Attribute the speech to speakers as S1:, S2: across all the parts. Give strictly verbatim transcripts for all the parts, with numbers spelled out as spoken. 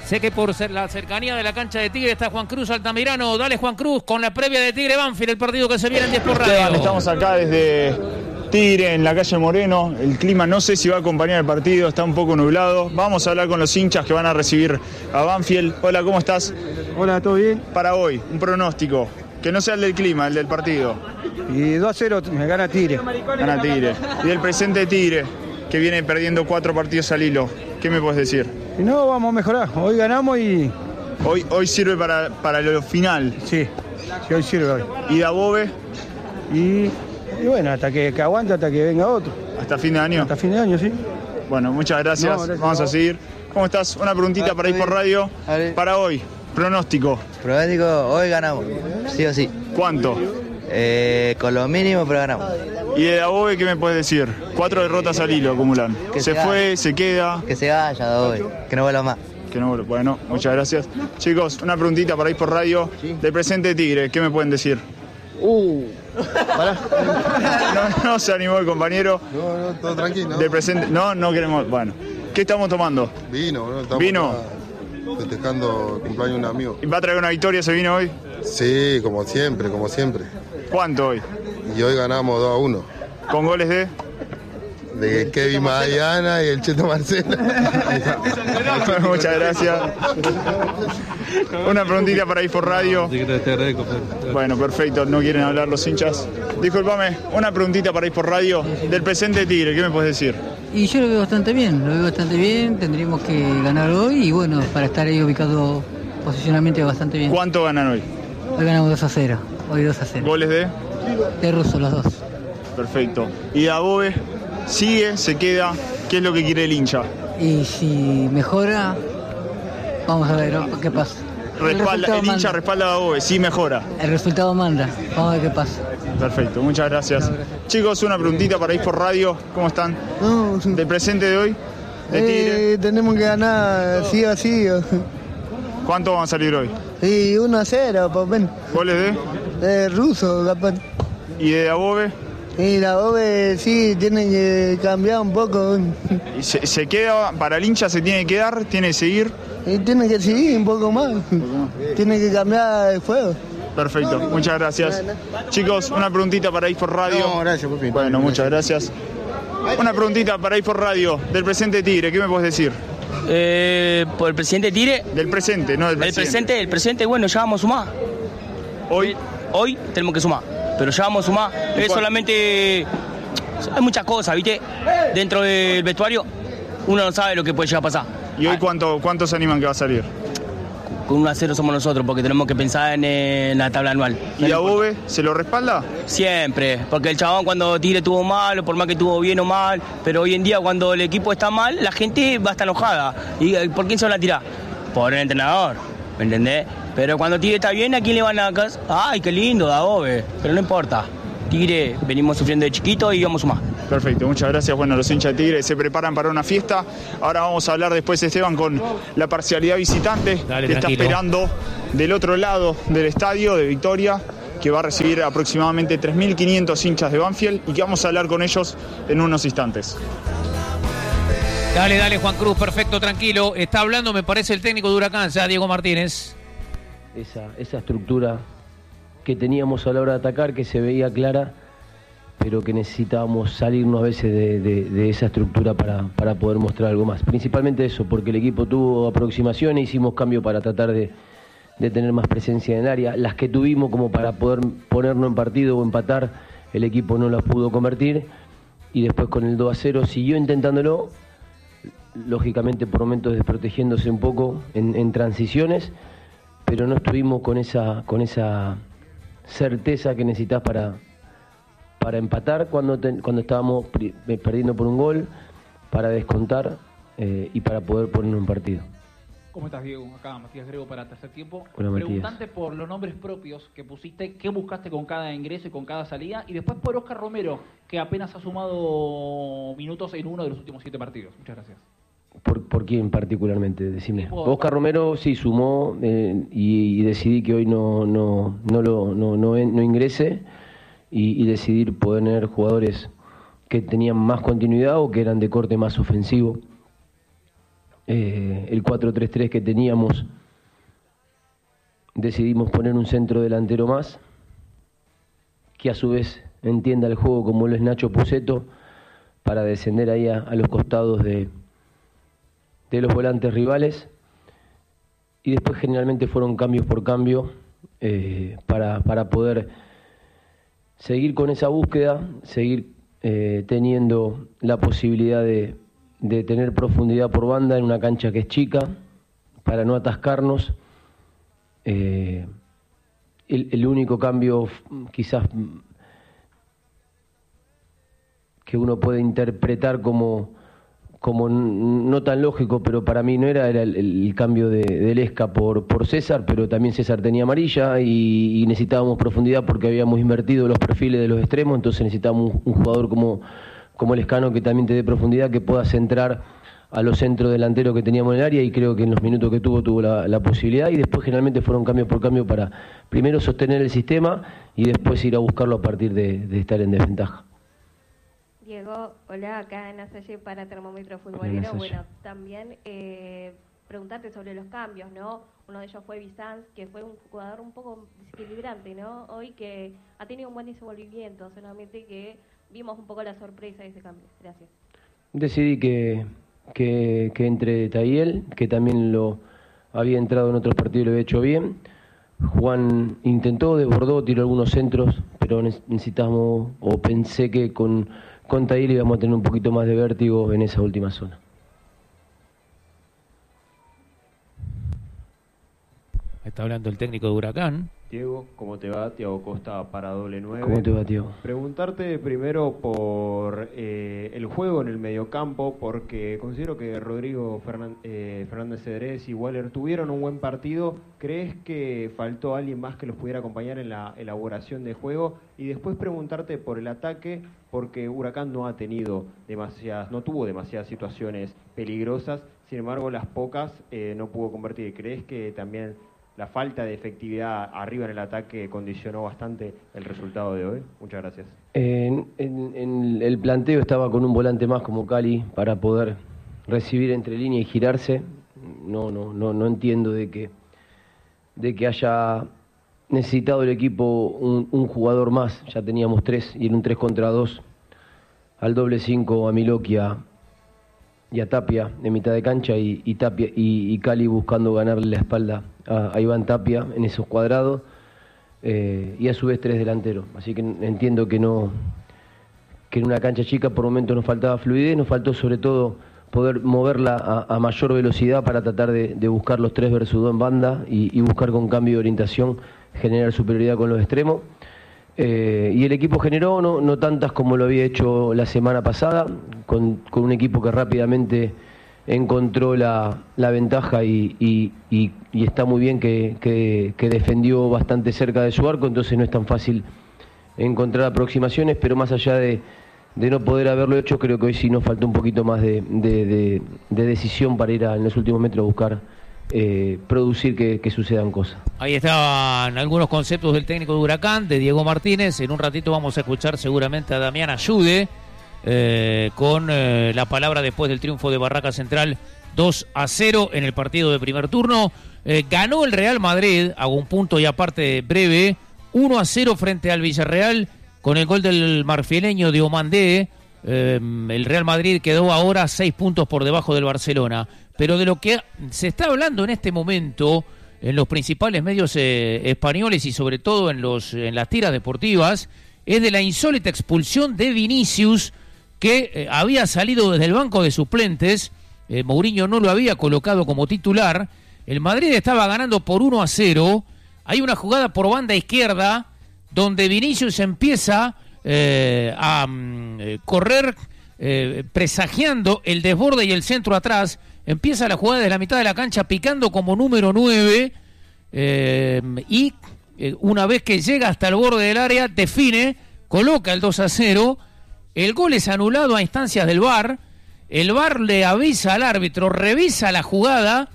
S1: Sé que por ser la cercanía de la cancha de Tigre está Juan Cruz Altamirano. Dale, Juan Cruz, con la previa de Tigre Banfield, el partido que se viene en diez por Radio.
S2: Estamos acá desde Tigre, en la calle Moreno. El clima no sé si va a acompañar el partido, está un poco nublado. Vamos a hablar con los hinchas que van a recibir a Banfield. Hola, ¿cómo estás?
S3: Hola, ¿todo bien?
S2: Para hoy, un pronóstico, que no sea el del clima, el del partido.
S3: Y dos a cero me gana Tigre.
S2: Gana Tigre. Y el presente de Tigre, que viene perdiendo cuatro partidos al hilo. ¿Qué me puedes decir?
S3: Y no, vamos a mejorar. Hoy ganamos y...
S2: Hoy, hoy sirve para, para lo final.
S3: Sí, sí, hoy sirve hoy.
S2: ¿Y Dabove?
S3: Y, y bueno, hasta que, que aguante, hasta que venga otro.
S2: ¿Hasta fin de año?
S3: Hasta fin de año, sí.
S2: Bueno, muchas gracias. No, gracias Vamos a, a seguir. ¿Cómo estás? Una preguntita ah, para ir por radio. Vale. Para hoy, pronóstico.
S4: Pronóstico, hoy ganamos, sí o sí.
S2: ¿Cuánto?
S4: Eh, con lo mínimo, pero ganamos.
S2: ¿Y de Dabove qué me puedes decir? Cuatro derrotas al hilo acumulan.
S4: Que
S2: se, se fue, se queda.
S4: Que se vaya Dabove, que no vuelva más.
S2: Que no vuelva. Bueno, muchas gracias. Chicos, una preguntita para ir por radio. Sí. Del presente de Tigre, ¿qué me pueden decir?
S5: Uh,
S2: no, no se animó el compañero.
S5: No, no, todo tranquilo.
S2: Del presente, no, no queremos. Bueno, ¿qué estamos tomando?
S5: Vino, ¿no? Estamos
S2: Vino.
S5: Festejando el cumpleaños de un amigo.
S2: ¿Y va a traer una victoria ese vino hoy?
S5: Sí, como siempre, como siempre.
S2: ¿Cuánto hoy?
S5: Y hoy ganamos dos a uno.
S2: ¿Con goles de?
S5: De Kevin Mariana y el Cheto Marcelo.
S2: Muchas gracias. Una preguntita para ir por radio. Bueno, perfecto, no quieren hablar los hinchas. Discúlpame, una preguntita para ir por radio del presente de Tigre, ¿qué me puedes decir?
S6: Y yo lo veo bastante bien, lo veo bastante bien, tendríamos que ganar hoy y bueno, para estar ahí ubicado posicionalmente bastante bien.
S2: ¿Cuánto ganan hoy?
S6: Hoy ganamos dos a cero, hoy dos a cero.
S2: ¿Goles de?
S6: De Russo, los dos.
S2: Perfecto. ¿Y Dabove sigue, se queda? ¿Qué es lo que quiere el hincha?
S6: Y si mejora, vamos a ver qué pasa.
S2: Respalda, el, el hincha respalda a Dabove, sí mejora.
S6: El resultado manda, vamos a ver qué pasa.
S2: Perfecto, muchas gracias. No, gracias. Chicos, una preguntita para ir por radio. ¿Cómo están?
S7: No,
S2: ¿Del presente de hoy? ¿De Tigre?
S7: Eh, tenemos que ganar sí o sí.
S2: ¿Cuánto van a salir hoy?
S7: Sí, uno a cero, papá.
S2: ¿Goles de?
S7: De Russo, capaz.
S2: ¿Y de Dabove?
S7: Y Dabove sí, tiene que cambiar un poco.
S2: ¿Y se, se queda, para el hincha se tiene que quedar, tiene que seguir?
S7: Y tiene que seguir un poco más. Un poco más. Tiene que cambiar el juego.
S2: Perfecto, muchas gracias. Chicos, una preguntita para ir por radio.
S5: No, gracias, papi.
S2: Bueno, muchas gracias. Una preguntita para ir por radio del presente de Tigre, ¿qué me puedes decir?
S8: Eh, ¿Por el presidente de Tigre?
S2: Del presente, no del presente.
S8: El presente, el presente, bueno, ya vamos a sumar.
S2: Hoy,
S8: hoy tenemos que sumar, pero ya vamos a sumar. Es solamente, hay muchas cosas, ¿viste? Dentro del vestuario uno no sabe lo que puede llegar a pasar.
S2: ¿Y hoy cuánto, cuántos se animan que va a salir?
S8: Con uno a cero somos nosotros, porque tenemos que pensar en, en la tabla anual.
S2: ¿Y Dabove se lo respalda?
S8: Siempre, porque el chabón cuando Tigre estuvo mal, o por más que estuvo bien o mal, pero hoy en día cuando el equipo está mal, la gente va a estar enojada. ¿Y por quién se van a tirar? Por el entrenador, ¿me entendés? Pero cuando Tigre está bien, ¿a quién le van a casa? ¡Ay, qué lindo, Dabove! Pero no importa. Tigre venimos sufriendo de chiquito y vamos a sumar.
S2: Perfecto, muchas gracias. Bueno, los hinchas de Tigre se preparan para una fiesta. Ahora vamos a hablar después, Esteban, con la parcialidad visitante. Dale, que tranquilo. Está esperando del otro lado del estadio de Victoria, que va a recibir aproximadamente tres mil quinientos hinchas de Banfield y que vamos a hablar con ellos en unos instantes.
S1: Dale, dale, Juan Cruz, perfecto, tranquilo. Está hablando, me parece, el técnico de Huracán, ya Diego Martínez.
S9: Esa, esa estructura que teníamos a la hora de atacar, que se veía clara, pero que necesitábamos salirnos a veces de, de, de esa estructura para, para poder mostrar algo más. Principalmente eso, porque el equipo tuvo aproximaciones, hicimos cambio para tratar de, de tener más presencia en el área. Las que tuvimos como para poder ponernos en partido o empatar, el equipo no las pudo convertir, y después con el dos a cero siguió intentándolo, lógicamente por momentos desprotegiéndose un poco en, en transiciones, pero no estuvimos con esa, con esa certeza que necesitas para... para empatar cuando, te, cuando estábamos perdiendo por un gol, para descontar eh, y para poder ponernos en partido.
S10: ¿Cómo estás, Diego? Acá Matías Grego para Tercer Tiempo.
S9: Hola,
S10: Preguntante por los nombres propios que pusiste, qué buscaste con cada ingreso y con cada salida, y después por Oscar Romero, que apenas ha sumado minutos en uno de los últimos siete partidos. Muchas gracias.
S9: ¿Por, por quién particularmente? Decime.
S10: Por...
S9: Oscar Romero sí sumó eh, y, y decidí que hoy no, no, no, lo, no, no, no ingrese. Y, y decidir poner jugadores que tenían más continuidad o que eran de corte más ofensivo. Eh, eh, el cuatro tres tres que teníamos, decidimos poner un centro delantero más, que a su vez entienda el juego como lo es Nacho Puceto, para descender ahí a, a los costados de, de los volantes rivales. Y después generalmente fueron cambios por cambio eh, para, para poder seguir con esa búsqueda, seguir eh, teniendo la posibilidad de, de tener profundidad por banda en una cancha que es chica, para no atascarnos. Eh, el, el único cambio quizás que uno puede interpretar como, como no tan lógico, pero para mí no era, era el, el cambio de, de Lesca por, por César, pero también César tenía amarilla y, y necesitábamos profundidad porque habíamos invertido los perfiles de los extremos, entonces necesitábamos un, un jugador como, como Lescano que también te dé profundidad, que pueda centrar a los centros delanteros que teníamos en el área, y creo que en los minutos que tuvo, tuvo la, la posibilidad, y después generalmente fueron cambio por cambio para primero sostener el sistema y después ir a buscarlo a partir de, de estar en desventaja.
S11: Diego, hola, acá en Asalle para Termómetro Futbolero. Bueno, también eh, preguntarte sobre los cambios, ¿no? Uno de ellos fue Bizanz, que fue un jugador un poco desequilibrante, ¿no? Hoy que ha tenido un buen desenvolvimiento, solamente que vimos un poco la sorpresa de ese cambio. Gracias.
S9: Decidí que, que, que entre Tayel, que también lo había entrado en otros partidos y lo había hecho bien. Juan intentó, desbordó, tiró algunos centros, pero necesitamos, o pensé que con... con Tayel íbamos a tener un poquito más de vértigo en esa última zona.
S1: Está hablando el técnico de Huracán.
S12: Diego, ¿cómo te va? Tiago Costa para Doble Nueve.
S9: ¿Cómo te va, Tiago?
S12: Preguntarte primero por eh, el juego en el mediocampo, porque considero que Rodrigo Fernan- eh, Fernández Cedrés y Waller tuvieron un buen partido. ¿Crees que faltó alguien más que los pudiera acompañar en la elaboración de juego? Y después preguntarte por el ataque, porque Huracán no ha tenido demasiadas, no tuvo demasiadas situaciones peligrosas, sin embargo las pocas eh, no pudo convertir. ¿Crees que también la falta de efectividad arriba en el ataque condicionó bastante el resultado de hoy? Muchas gracias.
S9: En, en, en el planteo estaba con un volante más como Cali para poder recibir entre línea y girarse. No, no, no, no entiendo de que, de que haya necesitado el equipo un, un jugador más. Ya teníamos tres y en un tres contra dos al doble cinco a Miloquia y a Tapia en mitad de cancha y, y Tapia y, y Cali buscando ganarle la espalda a, a Iván Tapia en esos cuadrados, eh, y a su vez tres delanteros. Así que entiendo que no, que en una cancha chica por momentos nos faltaba fluidez, nos faltó sobre todo poder moverla a, a mayor velocidad para tratar de, de buscar los tres versus dos en banda y, y buscar con cambio de orientación generar superioridad con los extremos. Eh, y el equipo generó, no, no tantas como lo había hecho la semana pasada, con, con un equipo que rápidamente encontró la, la ventaja y, y, y, y está muy bien que, que, que defendió bastante cerca de su arco, entonces no es tan fácil encontrar aproximaciones, pero más allá de, de no poder haberlo hecho, creo que hoy sí nos faltó un poquito más de, de, de, de decisión para ir a, en los últimos metros a buscar Eh, producir que, que sucedan cosas.
S1: Ahí estaban algunos conceptos del técnico de Huracán, de Diego Martínez. En un ratito vamos a escuchar seguramente a Damián Ayude eh, con eh, la palabra después del triunfo de Barraca Central dos a cero en el partido de primer turno. Eh, ganó el Real Madrid, hago un punto y aparte breve, uno a cero frente al Villarreal con el gol del marfileño de Omandé. Eh, el Real Madrid quedó ahora seis puntos por debajo del Barcelona. Pero de lo que se está hablando en este momento en los principales medios eh, españoles y sobre todo en los en las tiras deportivas es de la insólita expulsión de Vinicius, que eh, había salido desde el banco de suplentes. eh, Mourinho no lo había colocado como titular. El Madrid estaba ganando por uno a cero. Hay una jugada por banda izquierda donde Vinicius empieza eh, a mm, correr eh, presagiando el desborde y el centro atrás. Empieza la jugada desde la mitad de la cancha picando como número nueve eh, y eh, una vez que llega hasta el borde del área define, coloca el dos a cero. El gol es anulado a instancias del V A R. El V A R le avisa al árbitro, revisa la jugada.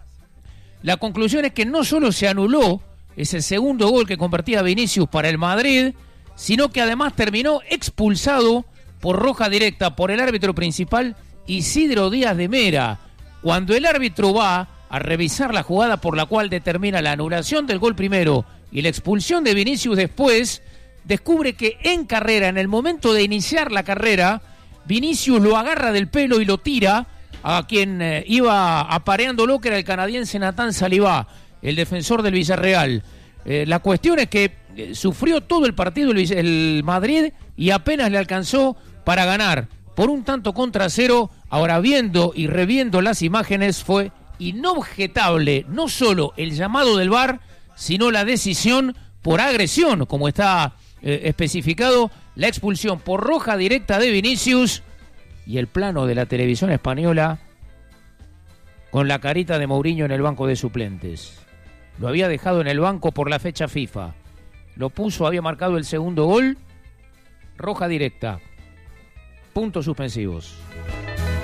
S1: La conclusión es que no solo se anuló ese segundo gol que convertía Vinicius para el Madrid, sino que además terminó expulsado por roja directa por el árbitro principal Isidro Díaz de Mera. Cuando el árbitro va a revisar la jugada por la cual determina la anulación del gol primero y la expulsión de Vinicius después, descubre que en carrera, en el momento de iniciar la carrera, Vinicius lo agarra del pelo y lo tira a quien eh, iba apareándolo, que era el canadiense Nathan Saliba, el defensor del Villarreal. Eh, la cuestión es que eh, sufrió todo el partido el, el Madrid y apenas le alcanzó para ganar por un tanto contra cero. Ahora, viendo y reviendo las imágenes, fue inobjetable no solo el llamado del V A R, sino la decisión por agresión, como está eh, especificado, la expulsión por roja directa de Vinicius y el plano de la televisión española con la carita de Mourinho en el banco de suplentes. Lo había dejado en el banco por la fecha FIFA. Lo puso, había marcado el segundo gol. Roja directa. Puntos suspensivos.